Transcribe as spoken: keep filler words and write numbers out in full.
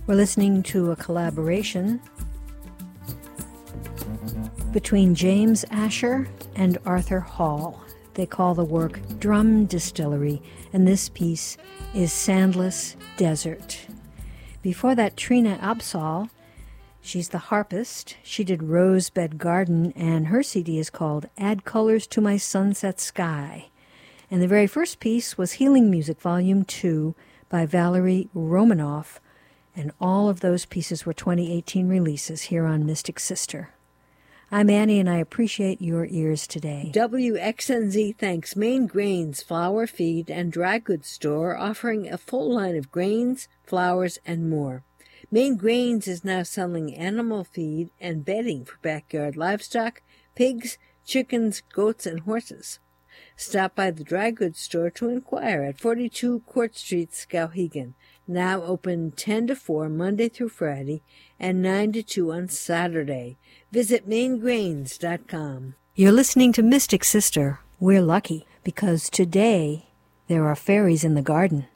We're listening to a collaboration between James Asher and Arthur Hall. They call the work Drum Distillery, and this piece is Sandless Desert. Before that, Trina Absol, she's the harpist. She did Rosebud Garden, and her C D is called Add Colors to My Sunset Sky. And the very first piece was Healing Music, Volume two, by Valerie Romanoff, and all of those pieces were twenty eighteen releases here on Mystic Sister. I'm Annie, and I appreciate your ears today. W X N Z thanks Maine Grains Flour, Feed, and Dry Goods Store, offering a full line of grains, flours, and more. Maine Grains is now selling animal feed and bedding for backyard livestock, pigs, chickens, goats, and horses. Stop by the Dry Goods Store to inquire at forty-two Court Street, Skowhegan. Now open ten to four Monday through Friday and nine to two on Saturday. Visit maine grains dot com. You're listening to Mystic Sister. We're lucky because today there are fairies in the garden.